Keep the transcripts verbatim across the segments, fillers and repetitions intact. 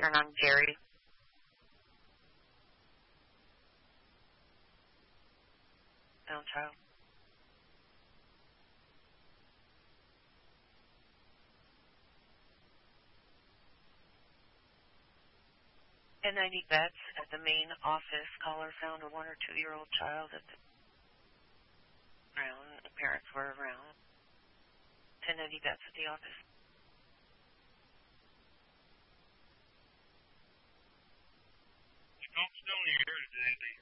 And I'm Gary. Found child. ten ninety vets at the main office. Caller found a one or two year old child at the ground. The parents were around. ten ninety vets at the office. Tom Stoney here today.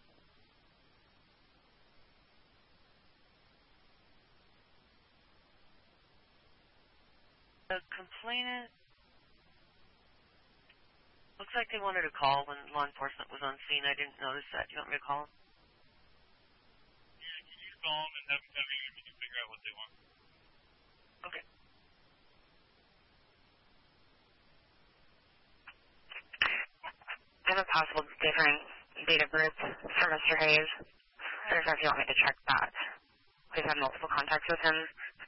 The complainant looks like they wanted to call when law enforcement was on scene. I didn't notice that. Do you want me to call them? Yeah, can you call them and have them come in and we can figure out what they want? Okay. I have a possible different date of birth for Mister Hayes. I don't know if you want me to check that. We've had multiple contacts with him.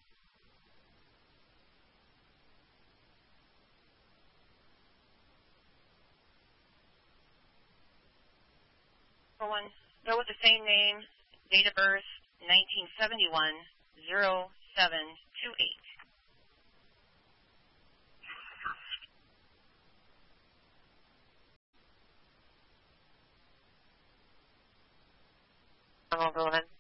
For one, go with the same name, date of birth, nineteen seventy-one, oh seven two eight. I'm over with it.